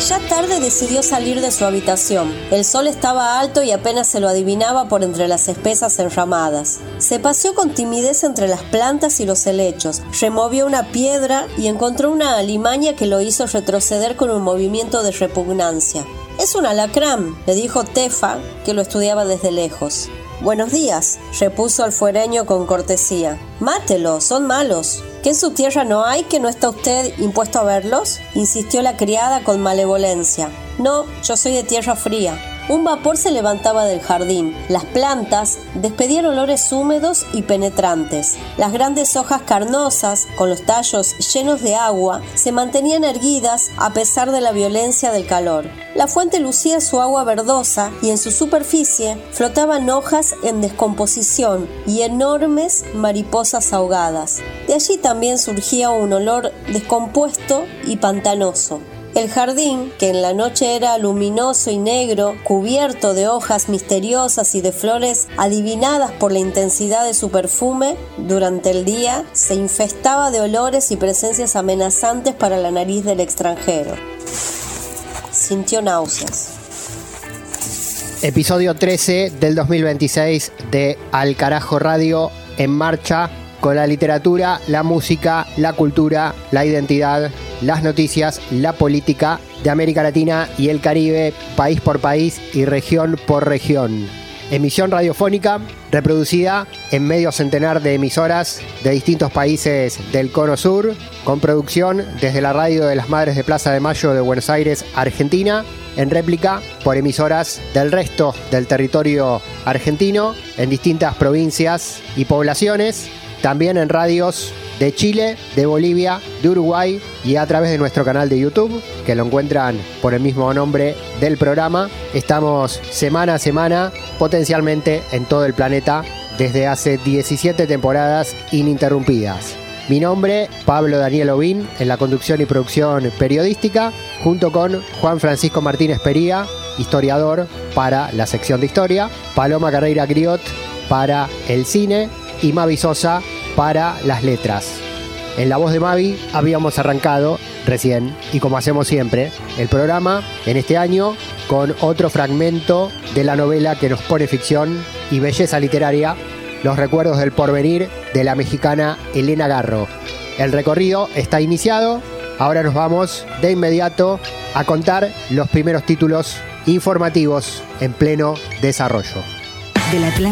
Ya tarde decidió salir de su habitación. El sol estaba alto y apenas se lo adivinaba por entre las espesas enramadas. Se paseó con timidez entre las plantas y los helechos, removió una piedra y encontró una alimaña que lo hizo retroceder con un movimiento de repugnancia. «Es un alacrán», le dijo Tefa, que lo estudiaba desde lejos. «Buenos días», repuso el fuereño con cortesía. «Mátelo, son malos». ¿Que en su tierra no hay, que no está usted impuesto a verlos?, insistió la criada con malevolencia. «No, yo soy de tierra fría». Un vapor se levantaba del jardín. Las plantas despedían olores húmedos y penetrantes. Las grandes hojas carnosas, con los tallos llenos de agua, se mantenían erguidas a pesar de la violencia del calor. La fuente lucía su agua verdosa y en su superficie flotaban hojas en descomposición y enormes mariposas ahogadas. De allí también surgía un olor descompuesto y pantanoso. El jardín, que en la noche era luminoso y negro, cubierto de hojas misteriosas y de flores adivinadas por la intensidad de su perfume, durante el día se infestaba de olores y presencias amenazantes para la nariz del extranjero. Sintió náuseas. Episodio 13 del 2026 de Al Carajo Radio, en marcha con la literatura, la música, la cultura, la identidad, las noticias, la política de América Latina y el Caribe, país por país y región por región. Emisión radiofónica reproducida en medio centenar de emisoras de distintos países del Cono Sur, con producción desde la radio de las Madres de Plaza de Mayo de Buenos Aires, Argentina, en réplica por emisoras del resto del territorio argentino, en distintas provincias y poblaciones, también en radios de Chile, de Bolivia, de Uruguay y a través de nuestro canal de YouTube, que lo encuentran por el mismo nombre del programa. Estamos semana a semana, potencialmente en todo el planeta, desde hace 17 temporadas ininterrumpidas. Mi nombre, Pablo Daniel Ovín, en la conducción y producción periodística, junto con Juan Francisco Martínez Pería, historiador para la sección de historia, Paloma Carreira Griot para el cine y Mavi Sosa para las letras. En la voz de Mavi habíamos arrancado recién, y como hacemos siempre, el programa en este año con otro fragmento de la novela que nos pone ficción y belleza literaria, Los recuerdos del porvenir, de la mexicana Elena Garro. El recorrido está iniciado, ahora nos vamos de inmediato a contar los primeros títulos informativos en pleno desarrollo.